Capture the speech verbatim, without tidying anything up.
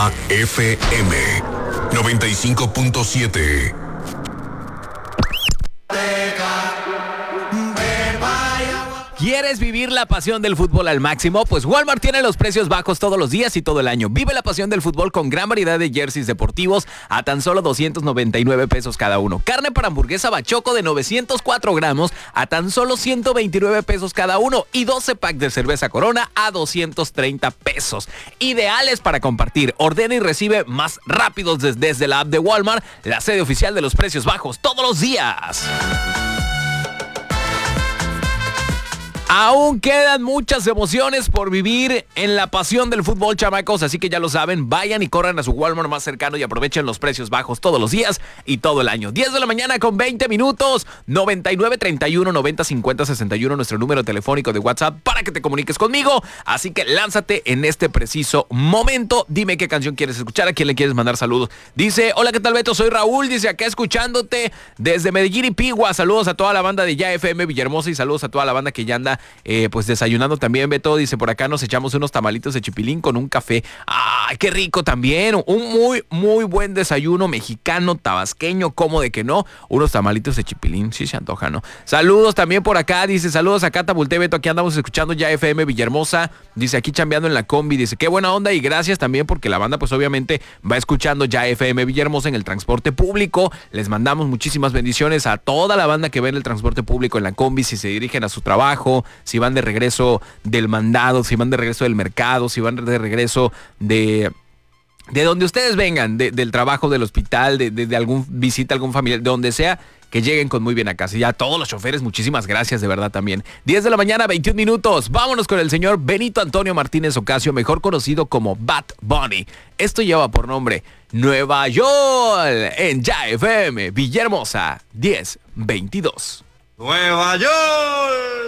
Ya F M noventa y cinco punto siete. ¿Quieres vivir la pasión del fútbol al máximo? Pues Walmart tiene los precios bajos todos los días y todo el año. Vive la pasión del fútbol con gran variedad de jerseys deportivos a tan solo doscientos noventa y nueve pesos cada uno. Carne para hamburguesa Bachoco de novecientos cuatro gramos a tan solo ciento veintinueve pesos cada uno. Y doce packs de cerveza Corona a doscientos treinta pesos. Ideales para compartir. Ordena y recibe más rápidos desde, desde la app de Walmart, la sede oficial de los precios bajos todos los días. Aún quedan muchas emociones por vivir en la pasión del fútbol, chamacos, así que ya lo saben, vayan y corran a su Walmart más cercano y aprovechen los precios bajos todos los días y todo el año. diez de la mañana con veinte minutos, noventa y nueve, treinta y uno, noventa, cincuenta, sesenta y uno, nuestro número telefónico de WhatsApp para que te comuniques conmigo. Así que lánzate en este preciso momento. Dime qué canción quieres escuchar, a quién le quieres mandar saludos. Dice, hola, ¿qué tal, Beto? Soy Raúl, dice, acá escuchándote desde Medellín y Pigua. Saludos a toda la banda de Ya F M Villahermosa y saludos a toda la banda que ya anda Eh, pues desayunando también. Beto dice, por acá nos echamos unos tamalitos de chipilín con un café. ¡Ay, qué rico también! Un muy, muy buen desayuno mexicano, tabasqueño, ¿cómo de que no? Unos tamalitos de chipilín, sí se antoja, ¿no? Saludos también por acá, dice, saludos a Cata Bulté, Beto, aquí andamos escuchando Ya F M Villahermosa, dice, aquí chambeando en la combi, dice, qué buena onda y gracias también porque la banda pues obviamente va escuchando Ya F M Villahermosa en el transporte público. Les mandamos muchísimas bendiciones a toda la banda que ve en el transporte público, en la combi, si se dirigen a su trabajo, si van de regreso del mandado, si van de regreso del mercado, si van de regreso de... de donde ustedes vengan, de, del trabajo, del hospital, de, de, de algún visita a algún familiar, de donde sea, que lleguen con muy bien a casa. Y a todos los choferes, muchísimas gracias de verdad también. diez de la mañana, veintiún minutos. Vámonos con el señor Benito Antonio Martínez Ocasio, mejor conocido como Bad Bunny. Esto lleva por nombre Nueva York en Ya F M Villahermosa diez veintidós. Nueva York.